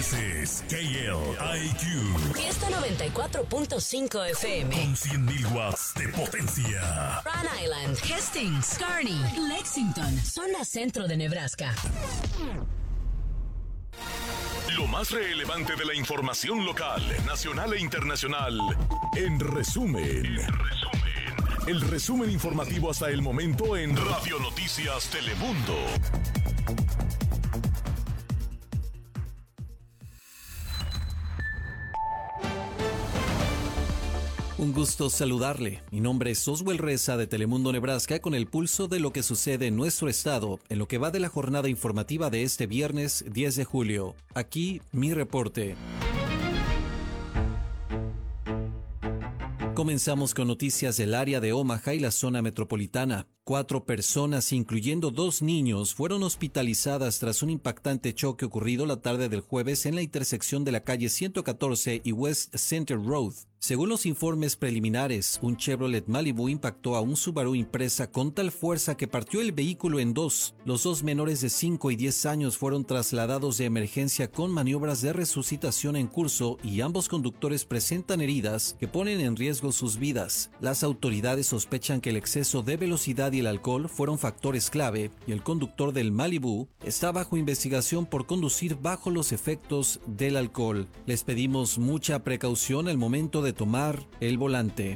Ese es KLIQ. Fiesta 94.5 FM. Con 100.000 watts de potencia. Rhode Island, Hastings, Kearney, Lexington, zona centro de Nebraska. Lo más relevante de la información local, nacional e internacional, en resumen. El resumen informativo hasta el momento en Radio Noticias Telemundo. Un gusto saludarle. Mi nombre es Oswell Reza de Telemundo Nebraska con el pulso de lo que sucede en nuestro estado en lo que va de la jornada informativa de este viernes 10 de julio. Aquí mi reporte. Comenzamos con noticias del área de Omaha y la zona metropolitana. 4 personas, incluyendo 2 niños, fueron hospitalizadas tras un impactante choque ocurrido la tarde del jueves en la intersección de la calle 114 y West Center Road. Según los informes preliminares, un Chevrolet Malibu impactó a un Subaru Impreza con tal fuerza que partió el vehículo en dos. Los 2 menores de 5 y 10 años fueron trasladados de emergencia con maniobras de resucitación en curso y ambos conductores presentan heridas que ponen en riesgo sus vidas. Las autoridades sospechan que el exceso de velocidad y el alcohol fueron factores clave y el conductor del Malibu está bajo investigación por conducir bajo los efectos del alcohol. Les pedimos mucha precaución al momento de tomar el volante.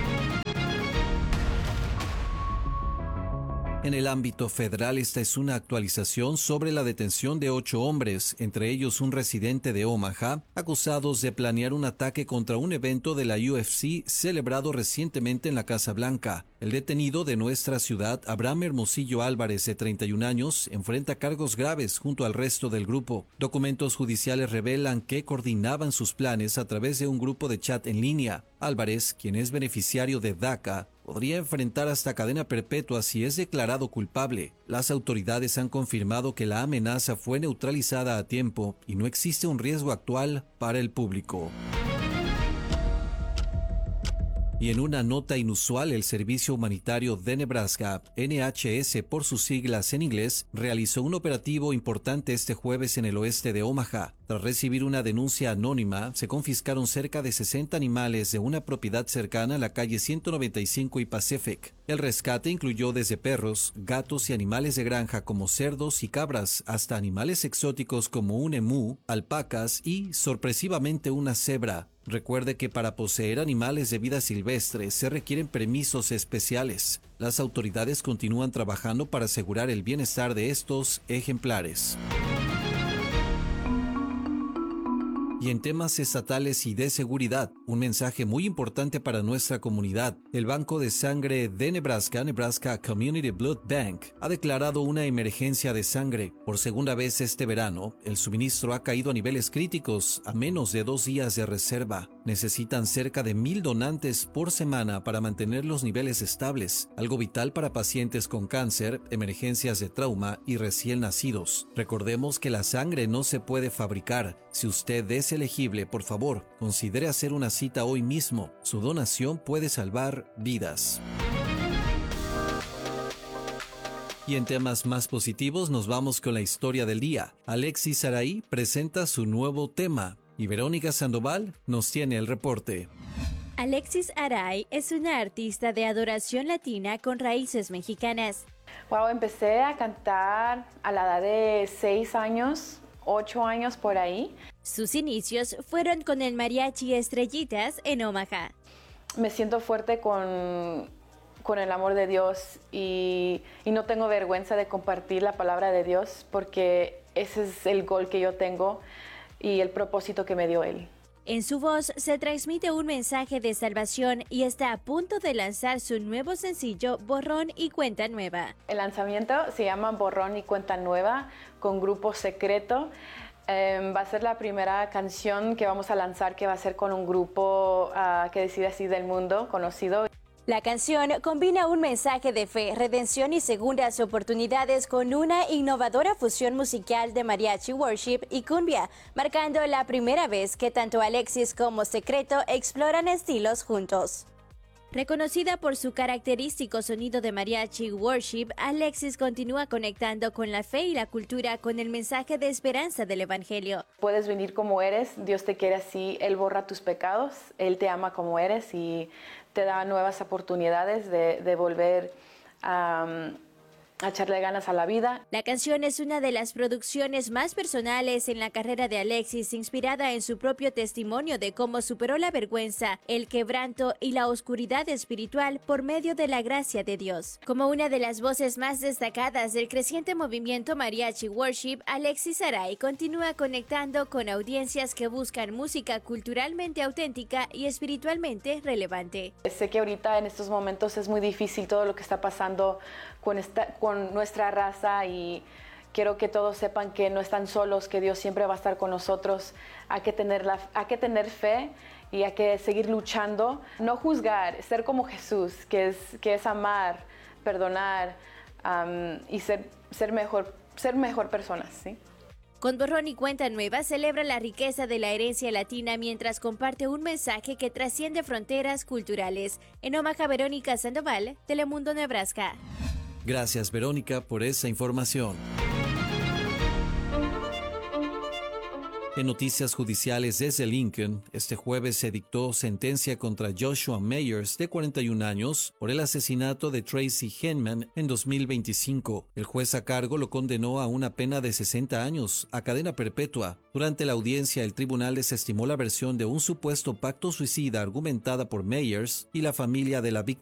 En el ámbito federal, esta es una actualización sobre la detención de 8 hombres, entre ellos un residente de Omaha, acusados de planear un ataque contra un evento de la UFC celebrado recientemente en la Casa Blanca. El detenido de nuestra ciudad, Abraham Hermosillo Álvarez, de 31 años, enfrenta cargos graves junto al resto del grupo. Documentos judiciales revelan que coordinaban sus planes a través de un grupo de chat en línea. Álvarez, quien es beneficiario de DACA, podría enfrentar hasta cadena perpetua si es declarado culpable. Las autoridades han confirmado que la amenaza fue neutralizada a tiempo y no existe un riesgo actual para el público. Y en una nota inusual, el Servicio Humanitario de Nebraska, NHS por sus siglas en inglés, realizó un operativo importante este jueves en el oeste de Omaha. Tras recibir una denuncia anónima, se confiscaron cerca de 60 animales de una propiedad cercana a la calle 195 y Pacific. El rescate incluyó desde perros, gatos y animales de granja como cerdos y cabras, hasta animales exóticos como un emú, alpacas y, sorpresivamente, una cebra. Recuerde que para poseer animales de vida silvestre se requieren permisos especiales. Las autoridades continúan trabajando para asegurar el bienestar de estos ejemplares. Y en temas estatales y de seguridad, un mensaje muy importante para nuestra comunidad. El Banco de Sangre de Nebraska, Nebraska Community Blood Bank, ha declarado una emergencia de sangre. Por segunda vez este verano, el suministro ha caído a niveles críticos, a menos de 2 días de reserva. Necesitan cerca de 1,000 donantes por semana para mantener los niveles estables, algo vital para pacientes con cáncer, emergencias de trauma y recién nacidos. Recordemos que la sangre no se puede fabricar. Si usted es elegible, por favor, considere hacer una cita hoy mismo. Su donación puede salvar vidas. Y en temas más positivos nos vamos con la historia del día. Alexis Aray presenta su nuevo tema y Verónica Sandoval nos tiene el reporte. Alexis Aray es una artista de adoración latina con raíces mexicanas. Wow, empecé a cantar a la edad de 6 años, 8 años por ahí. Sus inicios fueron con el mariachi Estrellitas en Omaha. Me siento fuerte con el amor de Dios y no tengo vergüenza de compartir la palabra de Dios porque ese es el gol que yo tengo y el propósito que me dio Él. En su voz se transmite un mensaje de salvación y está a punto de lanzar su nuevo sencillo Borrón y Cuenta Nueva. El lanzamiento se llama Borrón y Cuenta Nueva con Grupo Secreto. Va a ser la primera canción que vamos a lanzar que va a ser con un grupo que decide así del mundo conocido. La canción combina un mensaje de fe, redención y segundas oportunidades con una innovadora fusión musical de mariachi worship y cumbia, marcando la primera vez que tanto Alexis como Secreto exploran estilos juntos. Reconocida por su característico sonido de mariachi worship, Alexis continúa conectando con la fe y la cultura con el mensaje de esperanza del Evangelio. Puedes venir como eres, Dios te quiere así, Él borra tus pecados, Él te ama como eres y te da nuevas oportunidades de volver a echarle ganas a la vida. La canción es una de las producciones más personales en la carrera de Alexis, inspirada en su propio testimonio de cómo superó la vergüenza, el quebranto y la oscuridad espiritual por medio de la gracia de Dios. Como una de las voces más destacadas del creciente movimiento mariachi worship, Alexis Aray continúa conectando con audiencias que buscan música culturalmente auténtica y espiritualmente relevante. Sé que ahorita en estos momentos es muy difícil todo lo que está pasando con nuestra raza y quiero que todos sepan que no están solos, que Dios siempre va a estar con nosotros. Hay que tener fe y hay que seguir luchando. No juzgar, ser como Jesús, que es amar, perdonar y ser mejor personas, ¿sí? Con Borrón y Cuenta Nueva celebra la riqueza de la herencia latina mientras comparte un mensaje que trasciende fronteras culturales. En Omaha, Verónica Sandoval, Telemundo, Nebraska. Gracias, Verónica, por esa información. En noticias judiciales desde Lincoln, este jueves se dictó sentencia contra Joshua Meyers, de 41 años, por el asesinato de Tracy Henman en 2025. El juez a cargo lo condenó a una pena de 60 años, a cadena perpetua. Durante la audiencia, el tribunal desestimó la versión de un supuesto pacto suicida argumentada por Meyers y la familia de la víctima.